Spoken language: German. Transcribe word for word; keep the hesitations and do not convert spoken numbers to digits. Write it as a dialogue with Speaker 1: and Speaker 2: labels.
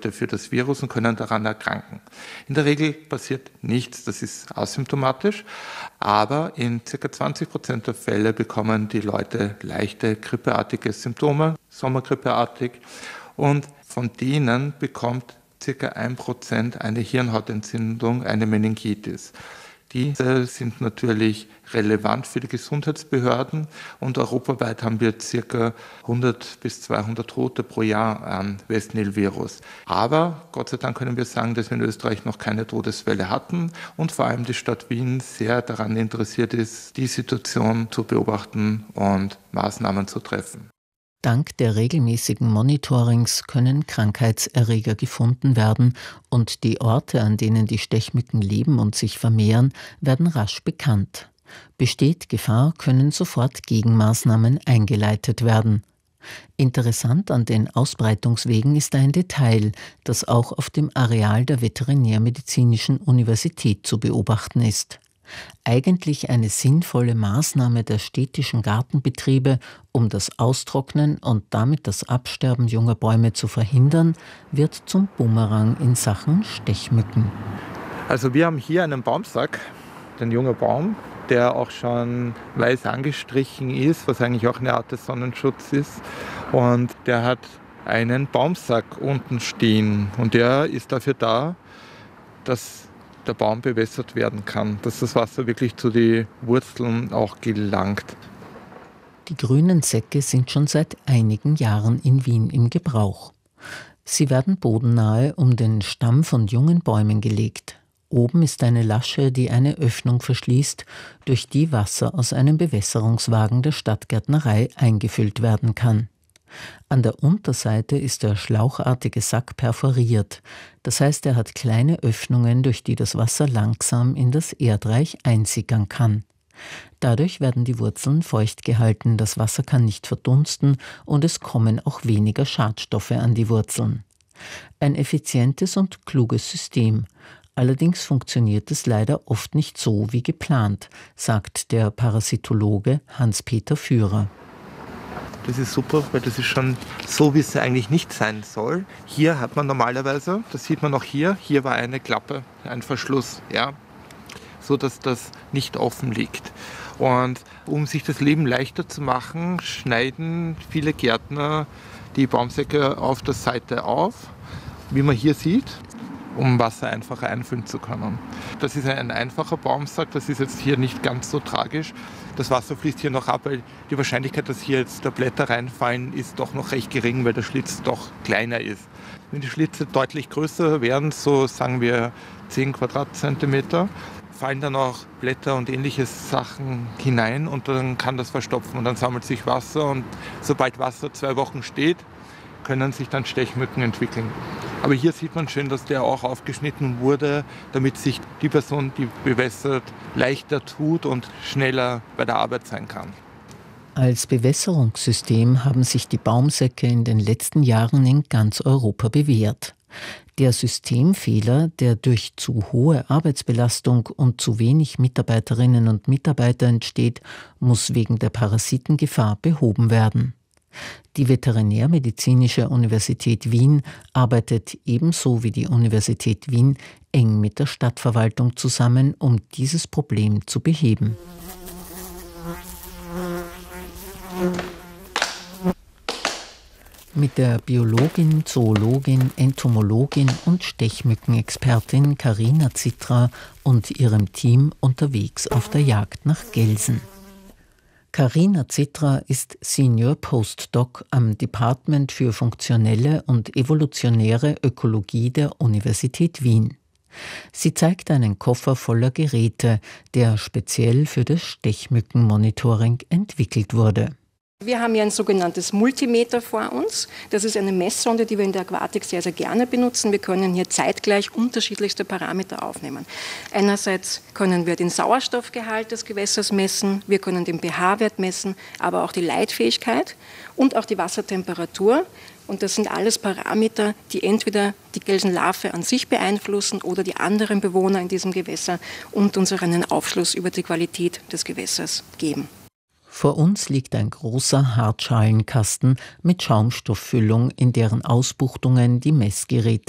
Speaker 1: Leute für das Virus und können daran erkranken. In der Regel passiert nichts, das ist asymptomatisch, aber in ca. zwanzig Prozent der Fälle bekommen die Leute leichte grippeartige Symptome, sommergrippeartig, und von denen bekommt ca. ein Prozent eine Hirnhautentzündung, eine Meningitis. Diese sind natürlich relevant für die Gesundheitsbehörden und europaweit haben wir ca. hundert bis zweihundert Tote pro Jahr an West-Nil-Virus. Aber Gott sei Dank können wir sagen, dass wir in Österreich noch keine Todesfälle hatten und vor allem die Stadt Wien sehr daran interessiert ist, die Situation zu beobachten und Maßnahmen zu treffen.
Speaker 2: Dank der regelmäßigen Monitorings können Krankheitserreger gefunden werden und die Orte, an denen die Stechmücken leben und sich vermehren, werden rasch bekannt. Besteht Gefahr, können sofort Gegenmaßnahmen eingeleitet werden. Interessant an den Ausbreitungswegen ist ein Detail, das auch auf dem Areal der Veterinärmedizinischen Universität zu beobachten ist. Eigentlich eine sinnvolle Maßnahme der städtischen Gartenbetriebe, um das Austrocknen und damit das Absterben junger Bäume zu verhindern, wird zum Bumerang in Sachen Stechmücken.
Speaker 1: Also wir haben hier einen Baumsack, den jungen Baum, der auch schon weiß angestrichen ist, was eigentlich auch eine Art des Sonnenschutzes ist. Und der hat einen Baumsack unten stehen und der ist dafür da, dass der Baum bewässert werden kann, dass das Wasser wirklich zu den Wurzeln auch gelangt.
Speaker 2: Die grünen Säcke sind schon seit einigen Jahren in Wien im Gebrauch. Sie werden bodennahe um den Stamm von jungen Bäumen gelegt. Oben ist eine Lasche, die eine Öffnung verschließt, durch die Wasser aus einem Bewässerungswagen der Stadtgärtnerei eingefüllt werden kann. An der Unterseite ist der schlauchartige Sack perforiert, das heißt, er hat kleine Öffnungen, durch die das Wasser langsam in das Erdreich einsickern kann. Dadurch werden die Wurzeln feucht gehalten, das Wasser kann nicht verdunsten und es kommen auch weniger Schadstoffe an die Wurzeln. Ein effizientes und kluges System. Allerdings funktioniert es leider oft nicht so wie geplant, sagt der Parasitologe Hans-Peter Führer.
Speaker 1: Das ist super, weil das ist schon so, wie es eigentlich nicht sein soll. Hier hat man normalerweise, das sieht man auch hier, hier war eine Klappe, ein Verschluss, ja, so dass das nicht offen liegt. Und um sich das Leben leichter zu machen, schneiden viele Gärtner die Baumsäcke auf der Seite auf, wie man hier sieht, um Wasser einfacher einfüllen zu können. Das ist ein einfacher Baumsack, das ist jetzt hier nicht ganz so tragisch. Das Wasser fließt hier noch ab, weil die Wahrscheinlichkeit, dass hier jetzt da Blätter reinfallen, ist doch noch recht gering, weil der Schlitz doch kleiner ist. Wenn die Schlitze deutlich größer werden, so sagen wir zehn Quadratzentimeter, fallen dann auch Blätter und ähnliche Sachen hinein und dann kann das verstopfen und dann sammelt sich Wasser und sobald Wasser zwei Wochen steht, können sich dann Stechmücken entwickeln. Aber hier sieht man schön, dass der auch aufgeschnitten wurde, damit sich die Person, die bewässert, leichter tut und schneller bei der Arbeit sein kann.
Speaker 2: Als Bewässerungssystem haben sich die Baumsäcke in den letzten Jahren in ganz Europa bewährt. Der Systemfehler, der durch zu hohe Arbeitsbelastung und zu wenig Mitarbeiterinnen und Mitarbeiter entsteht, muss wegen der Parasitengefahr behoben werden. Die Veterinärmedizinische Universität Wien arbeitet ebenso wie die Universität Wien eng mit der Stadtverwaltung zusammen, um dieses Problem zu beheben. Mit der Biologin, Zoologin, Entomologin und Stechmückenexpertin Carina Zitra und ihrem Team unterwegs auf der Jagd nach Gelsen. Carina Zitra ist Senior Postdoc am Department für funktionelle und evolutionäre Ökologie der Universität Wien. Sie zeigt einen Koffer voller Geräte, der speziell für das Stechmückenmonitoring entwickelt wurde.
Speaker 3: Wir haben hier ein sogenanntes Multimeter vor uns. Das ist eine Messsonde, die wir in der Aquatik sehr, sehr gerne benutzen. Wir können hier zeitgleich unterschiedlichste Parameter aufnehmen. Einerseits können wir den Sauerstoffgehalt des Gewässers messen, wir können den pH-Wert messen, aber auch die Leitfähigkeit und auch die Wassertemperatur. Und das sind alles Parameter, die entweder die Gelsenlarve an sich beeinflussen oder die anderen Bewohner in diesem Gewässer und uns auch einen Aufschluss über die Qualität des Gewässers geben.
Speaker 2: Vor uns liegt ein großer Hartschalenkasten mit Schaumstofffüllung, in deren Ausbuchtungen die Messgeräte